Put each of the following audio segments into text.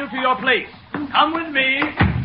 you to your place. Come with me.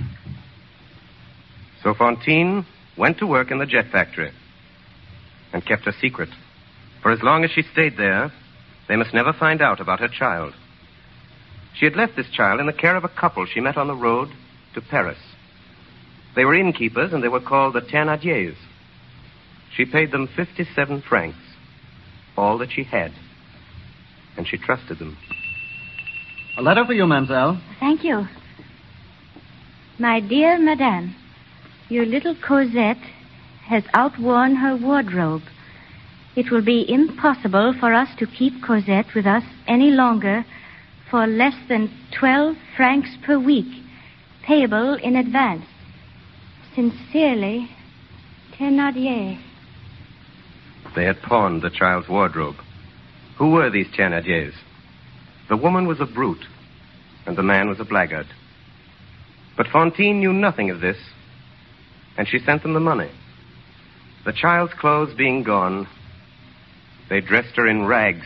So Fantine went to work in the jet factory and kept a secret. For as long as she stayed there, they must never find out about her child. She had left this child in the care of a couple she met on the road to Paris. They were innkeepers, and they were called the Thénardiers. She paid them 57 francs, all that she had, and she trusted them. A letter for you, mademoiselle. Thank you. My dear madame, your little Cosette has outworn her wardrobe. It will be impossible for us to keep Cosette with us any longer for less than 12 francs per week, payable in advance. Sincerely, Thénardier. They had pawned the child's wardrobe. Who were these Thénardiers? The woman was a brute, and the man was a blackguard. But Fantine knew nothing of this, and she sent them the money. The child's clothes being gone, they dressed her in rags.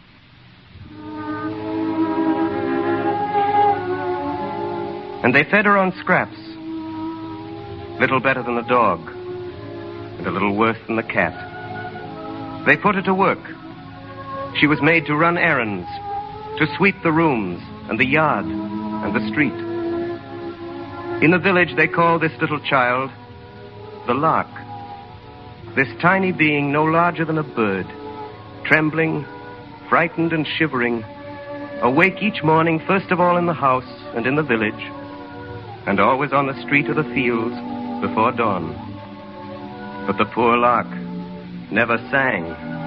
And they fed her on scraps, little better than the dog, and a little worse than the cat. They put her to work. She was made to run errands, to sweep the rooms and the yard and the street. In the village, they called this little child the Lark. This tiny being, no larger than a bird, trembling, frightened and shivering, awake each morning, first of all in the house and in the village, and always on the street or the fields before dawn. But the poor Lark never sang.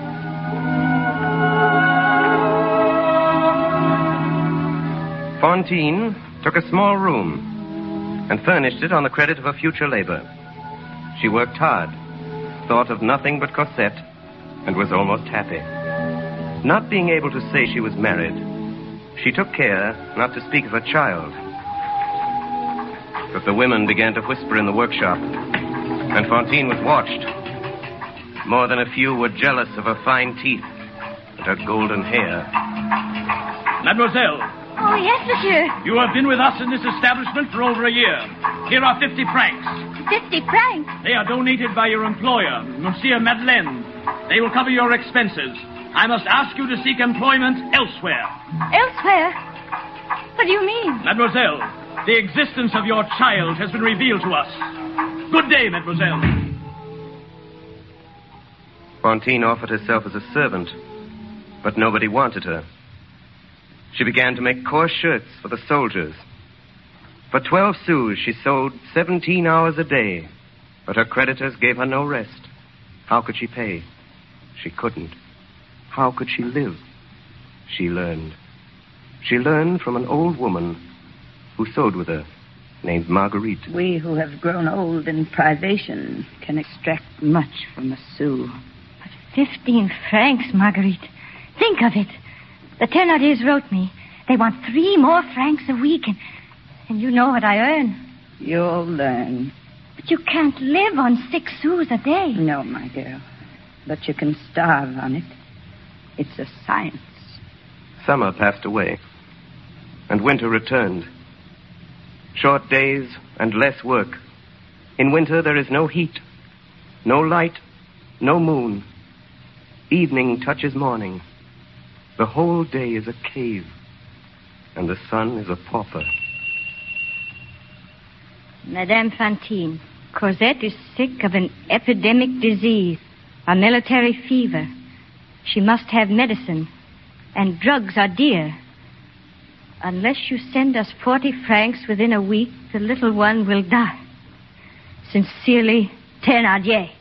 Fantine took a small room and furnished it on the credit of her future labor. She worked hard, thought of nothing but Cosette, and was almost happy. Not being able to say she was married, she took care not to speak of her child. But the women began to whisper in the workshop, and Fantine was watched. More than a few were jealous of her fine teeth and her golden hair. Mademoiselle. Oh, yes, monsieur. You have been with us in this establishment for over a year. Here are 50 francs. 50 francs? They are donated by your employer, Monsieur Madeleine. They will cover your expenses. I must ask you to seek employment elsewhere. Elsewhere? What do you mean? Mademoiselle, the existence of your child has been revealed to us. Good day, mademoiselle. Fantine offered herself as a servant, but nobody wanted her. She began to make coarse shirts for the soldiers. For 12 sous, she sewed 17 hours a day, but her creditors gave her no rest. How could she pay? She couldn't. How could she live? She learned. She learned from an old woman who sewed with her, named Marguerite. We who have grown old in privation can extract much from a sou. But 15 francs, Marguerite. Think of it. The Thénardiers wrote me. They want 3 more francs a week, and you know what I earn. You'll learn. But you can't live on 6 sous a day. No, my girl. But you can starve on it. It's a science. Summer passed away, and winter returned. Short days and less work. In winter, there is no heat, no light, no moon. Evening touches morning. The whole day is a cave, and the sun is a pauper. Madame Fantine, Cosette is sick of an epidemic disease, a military fever. She must have medicine, and drugs are dear. Unless you send us 40 francs within a week, the little one will die. Sincerely, Thénardier.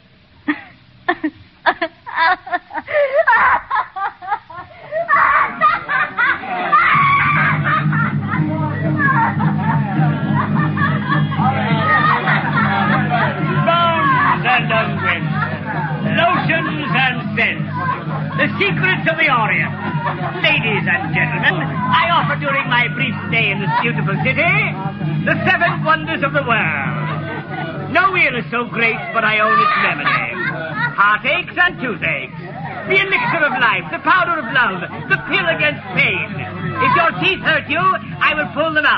Bones and unguents, lotions and scents, the secrets of the Orient. Ladies and gentlemen, I offer during my brief stay in this beautiful city the 7 wonders of the world. No ear is so great but I own its remedy. Heartaches and toothaches, the elixir of life, the powder of love, the pill against pain. If your teeth hurt you, I will pull them out.